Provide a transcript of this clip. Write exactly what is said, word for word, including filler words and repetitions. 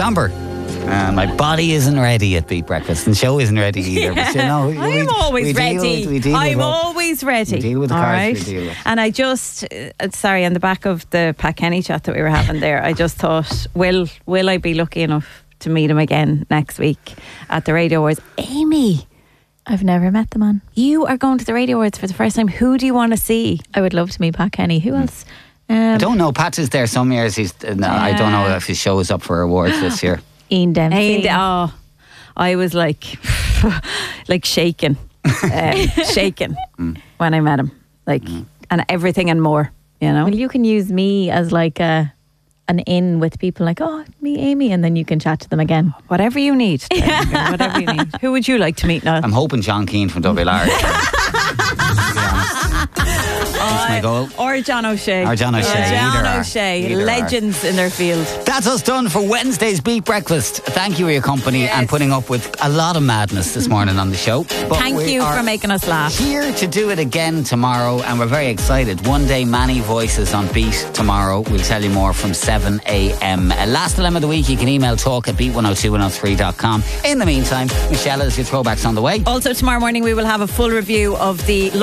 Amber. Uh, my body isn't ready at Beat Breakfast, and show isn't ready either. Yeah. But you know, I'm we, always we ready. Deal with, we deal I'm with what, always ready. we deal with the All cards right. we deal with. And I just, uh, sorry, on the back of the Pat Kenny chat that we were having there, I just thought, will will I be lucky enough to meet him again next week at the Radio Awards? Amy, I've never met the man. you are going to the Radio Awards for the first time. Who do you want to see? I would love to meet Pat Kenny. Who else? Um, I don't know. Pat is there some years. He's. Uh, no, I don't know if he shows up for awards this year. Ian Dempsey. And, oh, I was like, like shaking, uh, shaking Mm. when I met him, like, Mm. and everything and more. You know, Well, you can use me as like a an in with people like, oh, me, Amy, and then you can chat to them again. whatever you need, whatever you need. Who would you like to meet now? I'm hoping John Keane from W L R. That's my goal. Or John O'Shea. Or John O'Shea, Or John either are. O'Shea, Either are. legends in their field. That's us done for Wednesday's Beat Breakfast. Thank you for your company Yes. and putting up with a lot of madness this morning on the show. But Thank we you are for making us laugh. here to do it again tomorrow, and we're very excited. One day, Manny Voices on Beat tomorrow. We'll tell you more from seven a.m. Uh, last dilemma of the week, you can email talk at beat one oh two one oh three dot com. In the meantime, Michelle, is your throwbacks on the way. Also, tomorrow morning we will have a full review of the